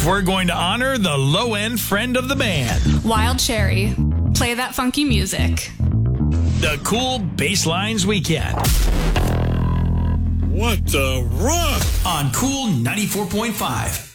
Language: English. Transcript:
we're going to honor the low-end friend of the band. Wild Cherry. Play that funky music. The Cool Basslines Weekend. What the rock? On Cool 94.5.